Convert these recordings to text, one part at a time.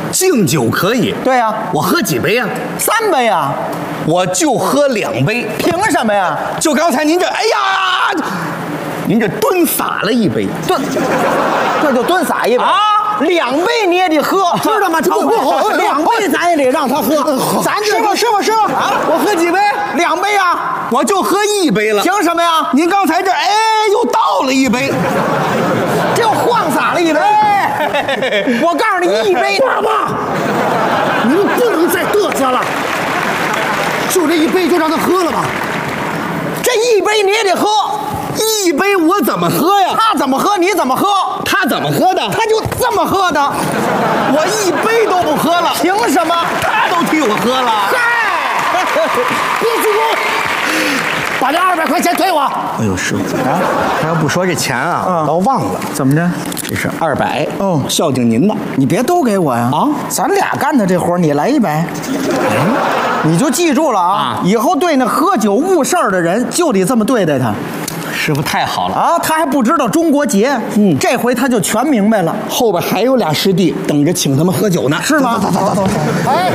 敬酒可以。 对呀， 我喝几杯呀 ？3杯啊。 我就喝2杯。 凭什么呀？ 就刚才您这，哎呀，您这蹲洒了1杯， 这就蹲洒1杯啊！2杯你也得喝，知道吗？这不好，2杯咱也得让他喝。咱师傅啊！我喝几杯？2杯啊！ 我就喝1杯了。 凭什么呀？ 您刚才这，哎，又倒了1杯， 这又晃洒了1杯。我告诉你，1杯大妈， 您不能再嘚瑟了，就这1杯就让他喝了吧。 这1杯你也得喝。 1杯我怎么喝呀？ 他怎么喝你怎么喝？ 他怎么喝的？ 他就这么喝的。 我1杯都不喝了， 凭什么？ 他都替我喝了。 嗨， 别鞠躬，把这200块钱退我。 哎呦，师傅啊，他要不说这钱啊，都忘了。 怎么着？ 这是200 哦， 孝敬您的。 你别都给我呀！ 啊， 咱俩干的这活你来100。你就记住了啊！以后对那喝酒误事儿的人就得这么对待他。 师傅太好了啊！他还不知道中国节，这回他就全明白了。 后边还有俩师弟等着请他们喝酒呢， 是吗？走。 哎，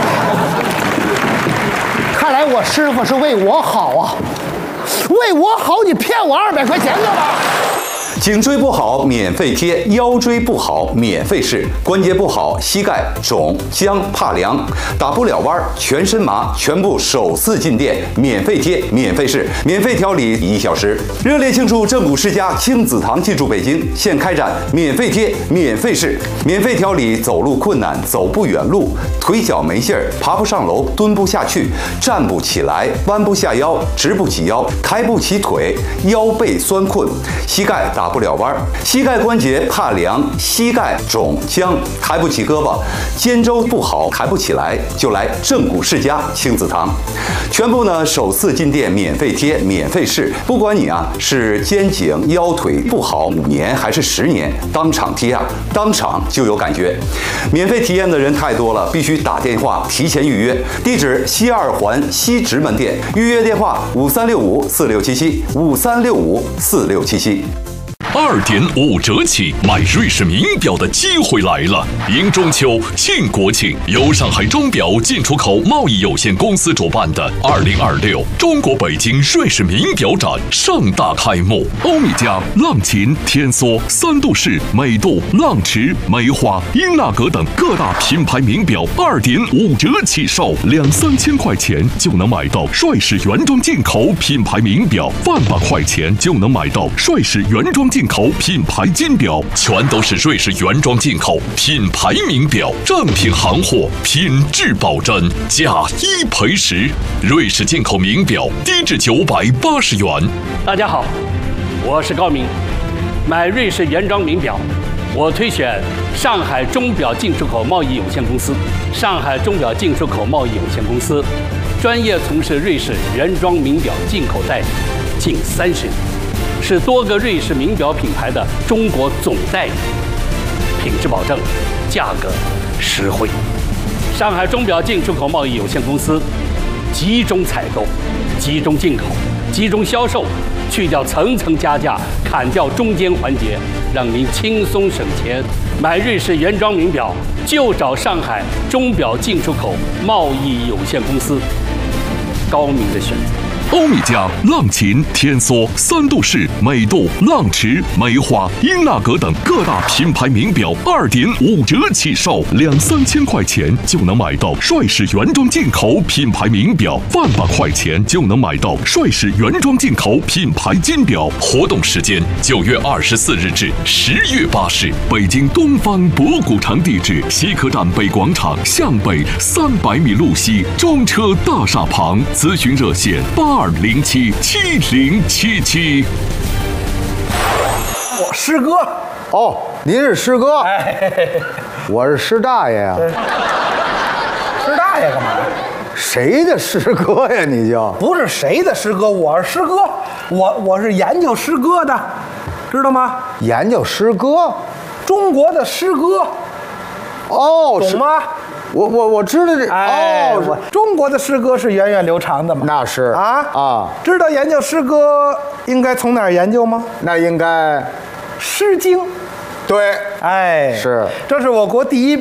看来我师傅是为我好啊，为我好，你骗我200块钱的吧？ 颈椎不好免费贴，腰椎不好免费试，关节不好膝盖肿僵怕凉打不了弯全身麻，全部首次进店免费贴免费试免费调理1小时，热烈庆祝正骨世家亲子堂进驻北京，现开展免费贴免费试免费调理走路困难走不远路腿脚没劲儿爬不上楼蹲不下去站不起来弯不下腰直不起腰抬不起腿腰背酸困膝盖打不了弯膝盖关节怕凉膝盖肿僵抬不起胳膊肩周不好抬不起来就来正骨世家亲子堂，全部呢首次进店免费贴免费试，不管你啊是肩颈腰腿不好5年还是10年，当场贴啊当场就有感觉。免费体验的人太多了，必须打电话提前预约。地址西2环西直门店，预约电话5365467753654677。 2.5折起买瑞士名表的机会来了！迎中秋庆国庆，由上海钟表进出口贸易有限公司主办的2026中国北京瑞士名表展盛大开幕。欧米茄、浪琴、天梭、3度式、美度、浪驰、梅花、英纳格等各大品牌名表2.5折起售，2-3千块钱就能买到瑞士原装进口品牌名表，100块钱就能买到瑞士原装进口品牌金表，全都是瑞士原装进口品牌名表，正品行货，品质保真，价1赔10。瑞士进口名表低至980元。 大家好，我是高明。买瑞士原装名表，我推选上海钟表进出口贸易有限公司。上海钟表进出口贸易有限公司专业从事瑞士原装名表进口代理近30年。是多个瑞士名表品牌的中国总代理，品质保证，价格实惠。上海钟表进出口贸易有限公司集中采购、集中进口、集中销售，去掉层层加价，砍掉中间环节，让您轻松省钱。买瑞士原装名表就找上海钟表进出口贸易有限公司，高明的选择。 欧米茄、浪琴、天梭、3度式、美度、浪驰、梅花、英纳格等各大品牌名表2.5折起售，2-3千块钱就能买到瑞士原装进口品牌名表，100块钱就能买到瑞士原装进口品牌金表。活动时间9月24日至10月8日，北京东方博古城地址西客站北广场向北300米路西中车大厦旁，咨询热线82077077。 我师哥哦，您是师哥， 哎， 我是师大爷呀。 师大爷干嘛？ 谁的师哥呀？你就不是谁的师哥，我是师哥，我是研究诗歌的，知道吗？ 研究诗歌， 中国的诗歌， 哦， 懂吗？ 我知道这， 哎， 哦， 中国的诗歌是源远流长的嘛？ 那是啊， 知道研究诗歌应该从哪儿研究吗？ 那应该《 诗经。 对， 哎， 是， 这是我国第一